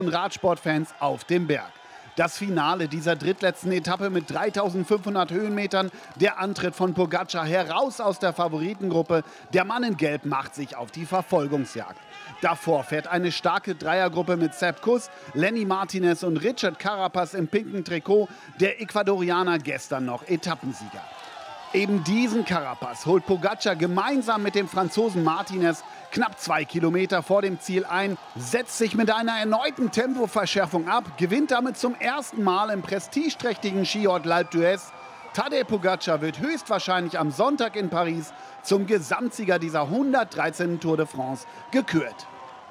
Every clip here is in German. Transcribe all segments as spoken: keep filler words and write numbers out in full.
Radsportfans auf dem Berg. Das Finale dieser drittletzten Etappe mit dreitausendfünfhundert Höhenmetern, der Antritt von Pogačar heraus aus der Favoritengruppe. Der Mann in Gelb macht sich auf die Verfolgungsjagd. Davor fährt eine starke Dreiergruppe mit Sepp Kuss, Lenny Martinez und Richard Carapaz im pinken Trikot. Der Ecuadorianer gestern noch Etappensieger. Eben diesen Carapaz holt Pogačar gemeinsam mit dem Franzosen Martinez knapp zwei Kilometer vor dem Ziel ein, setzt sich mit einer erneuten Tempoverschärfung ab, gewinnt damit zum ersten Mal im prestigeträchtigen Skiort L'Alpe d'Huez. Tadej Pogačar wird höchstwahrscheinlich am Sonntag in Paris zum Gesamtsieger dieser hundertdreizehnten Tour de France gekürt.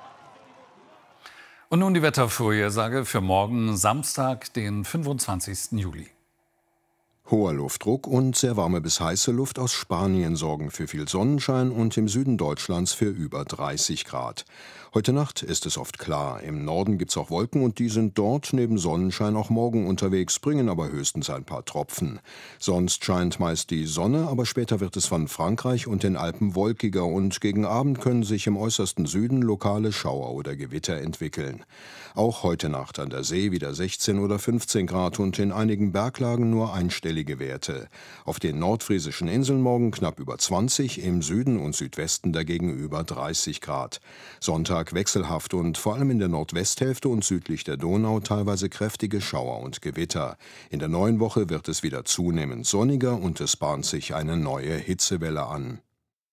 Und nun die Wettervorhersage für morgen Samstag, den fünfundzwanzigsten Juli. Hoher Luftdruck und sehr warme bis heiße Luft aus Spanien sorgen für viel Sonnenschein und im Süden Deutschlands für über dreißig Grad. Heute Nacht ist es oft klar. Im Norden gibt es auch Wolken und die sind dort neben Sonnenschein auch morgen unterwegs, bringen aber höchstens ein paar Tropfen. Sonst scheint meist die Sonne, aber später wird es von Frankreich und den Alpen wolkiger und gegen Abend können sich im äußersten Süden lokale Schauer oder Gewitter entwickeln. Auch heute Nacht an der See wieder sechzehn oder fünfzehn Grad und in einigen Berglagen nur einstellige Werte. Auf den nordfriesischen Inseln morgen knapp über zwanzig, im Süden und Südwesten dagegen über dreißig Grad. Sonntag wechselhaft und vor allem in der Nordwesthälfte und südlich der Donau teilweise kräftige Schauer und Gewitter. In der neuen Woche wird es wieder zunehmend sonniger und es bahnt sich eine neue Hitzewelle an.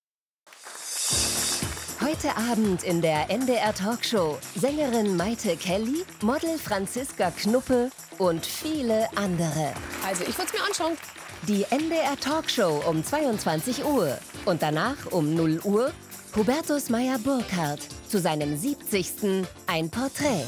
Heute Abend in der N D R Talkshow Sängerin Maite Kelly, Model Franziska Knuppe und viele andere. Also ich würde es mir anschauen. Die N D R Talkshow um zweiundzwanzig Uhr und danach um null Uhr Hubertus Meyer-Burkhardt zu seinem siebzigsten Ein Porträt.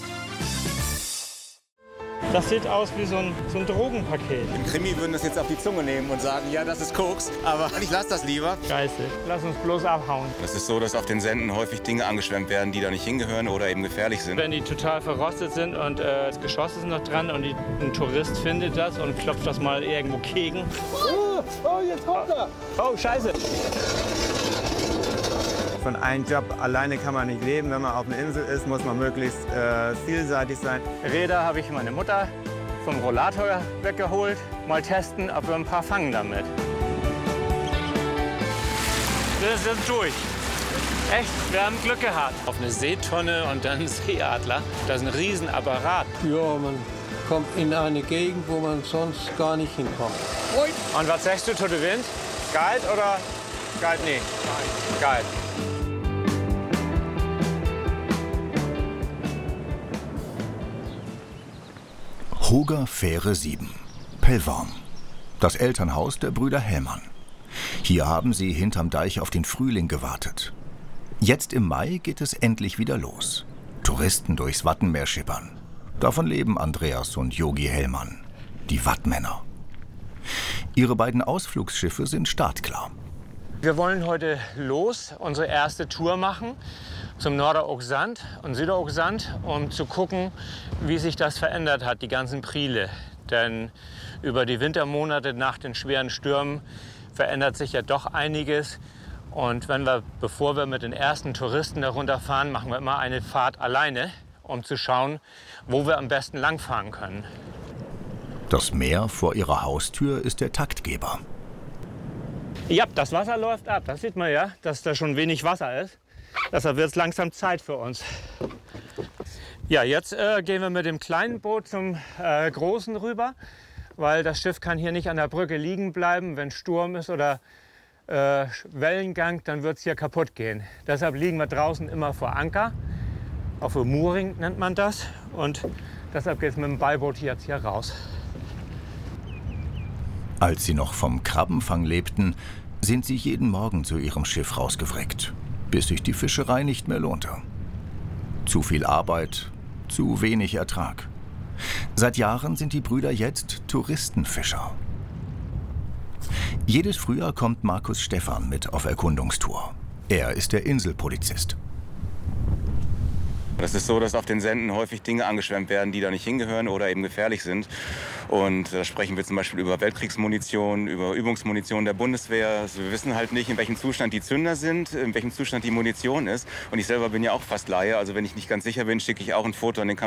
Das sieht aus wie so ein, so ein Drogenpaket. Im Krimi würden das jetzt auf die Zunge nehmen und sagen, ja, das ist Koks, aber ich lasse das lieber. Scheiße, lass uns bloß abhauen. Es ist so, dass auf den Senden häufig Dinge angeschwemmt werden, die da nicht hingehören oder eben gefährlich sind. Wenn die total verrostet sind und äh, das Geschoss ist noch dran und die, ein Tourist findet das und klopft das mal irgendwo gegen. Oh, oh, jetzt kommt er! Oh, Scheiße! Von einem Job alleine kann man nicht leben. Wenn man auf einer Insel ist, muss man möglichst äh, vielseitig sein. Räder habe ich meine Mutter vom Rollator weggeholt. Mal testen, ob wir ein paar fangen damit. Wir sind durch. Echt, wir haben Glück gehabt. Auf eine Seetonne und dann einen Seeadler. Das ist ein Riesenapparat. Ja, man kommt in eine Gegend, wo man sonst gar nicht hinkommt. Und was sagst du, Tote Wind? Guide oder Guide? Nee, Guide. Hoger Fähre sieben, Pellworm, das Elternhaus der Brüder Hellmann. Hier haben sie hinterm Deich auf den Frühling gewartet. Jetzt im Mai geht es endlich wieder los. Touristen durchs Wattenmeer schippern. Davon leben Andreas und Yogi Hellmann, die Wattmänner. Ihre beiden Ausflugsschiffe sind startklar. Wir wollen heute los, unsere erste Tour machen zum Norderoogsand und Süderoogsand, um zu gucken, wie sich das verändert hat, die ganzen Priele. Denn über die Wintermonate nach den schweren Stürmen verändert sich ja doch einiges. Und wenn wir, bevor wir mit den ersten Touristen darunter fahren, machen wir immer eine Fahrt alleine, um zu schauen, wo wir am besten langfahren können. Das Meer vor ihrer Haustür ist der Taktgeber. Ja, das Wasser läuft ab. Das sieht man ja, dass da schon wenig Wasser ist. Deshalb wird es langsam Zeit für uns. Ja, jetzt äh, gehen wir mit dem kleinen Boot zum äh, großen rüber, weil das Schiff kann hier nicht an der Brücke liegen bleiben. Wenn Sturm ist oder äh, Wellengang, dann wird es hier kaputt gehen. Deshalb liegen wir draußen immer vor Anker. Auf dem Mooring nennt man das. Und deshalb geht es mit dem Beiboot jetzt hier raus. Als sie noch vom Krabbenfang lebten, sind sie jeden Morgen zu ihrem Schiff rausgewreckt, bis sich die Fischerei nicht mehr lohnte. Zu viel Arbeit, zu wenig Ertrag. Seit Jahren sind die Brüder jetzt Touristenfischer. Jedes Frühjahr kommt Markus Stephan mit auf Erkundungstour. Er ist der Inselpolizist. Das ist so, dass auf den Senden häufig Dinge angeschwemmt werden, die da nicht hingehören oder eben gefährlich sind. Und da sprechen wir zum Beispiel über Weltkriegsmunition, über Übungsmunition der Bundeswehr. Also wir wissen halt nicht, in welchem Zustand die Zünder sind, in welchem Zustand die Munition ist. Und ich selber bin ja auch fast Laie. Also wenn ich nicht ganz sicher bin, schicke ich auch ein Foto an den Kamerad